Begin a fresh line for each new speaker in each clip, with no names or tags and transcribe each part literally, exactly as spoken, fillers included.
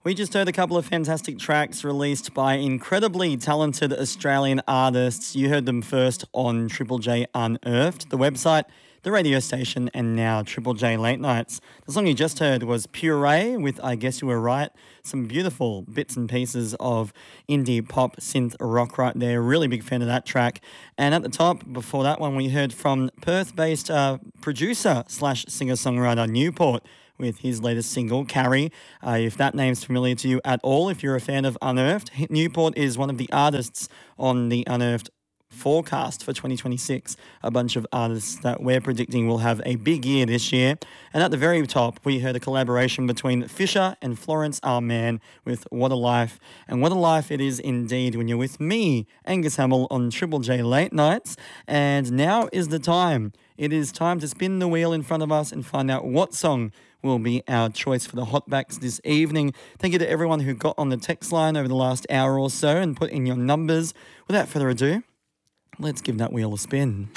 We just heard a couple of fantastic tracks released by incredibly talented Australian artists. You heard them first on Triple J Unearthed, the website, the radio station, and now Triple J Late Nights. The song you just heard was Puree with I Guess You Were Right. Some beautiful bits and pieces of indie pop synth rock right there. Really big fan of that track. And at the top, before that one, we heard from Perth-based uh, producer slash singer-songwriter Newport with his latest single, Carrie. Uh, if that name's familiar to you at all, if you're a fan of Unearthed, Newport is one of the artists on the Unearthed forecast for twenty twenty-six, a bunch of artists that we're predicting will have a big year this year. And at the very top, we heard a collaboration between Fisher and Florence R. Mann with What a Life. And what a life it is indeed when you're with me, Angus Hamill, on Triple J Late Nights. And now is the time. It is time to spin the wheel in front of us and find out what song will be our choice for the Hotbacks this evening. Thank you to everyone who got on the text line over the last hour or so and put in your numbers. Without further ado, let's give that wheel a spin.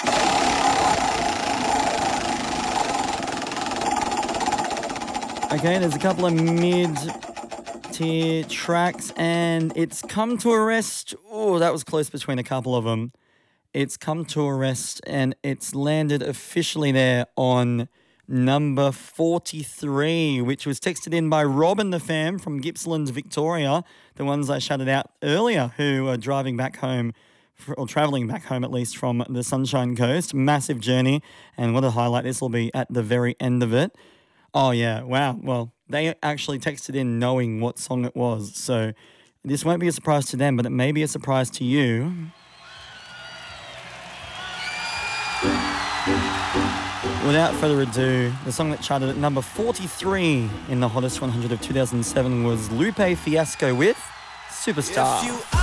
Okay, there's a couple of mid-tier tracks, and it's come to a rest. Oh, that was close between a couple of them. It's come to a rest, and it's landed officially there on number forty-three, which was texted in by Robin the Fam from Gippsland, Victoria, the ones I shouted out earlier, who are driving back home, or travelling back home at least, from the Sunshine Coast. Massive journey, and what a highlight this will be at the very end of it. Oh yeah, wow. Well, they actually texted in knowing what song it was, so this won't be a surprise to them, but it may be a surprise to you. Without further ado, the song that charted at number forty-three in the Hottest one hundred of two thousand seven was Lupe Fiasco with Superstar.